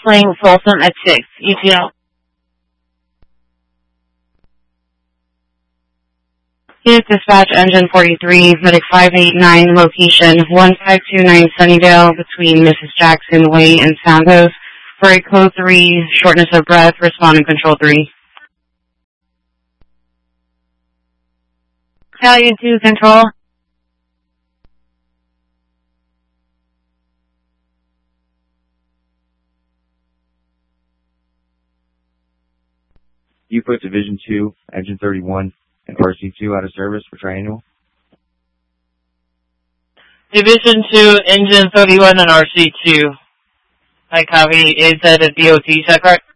flying Folsom at 6, ETL. Here's dispatch engine 43, medic 589, location 1529 Sunnydale between Mrs. Jackson Way and Santos. For a code 3, shortness of breath, respond in control 3. Value 2, control. You put Division 2, Engine 31, and RC2 out of service for triannual. Division 2, Engine 31 and RC2. I copy. Is that a DOT, is that correct?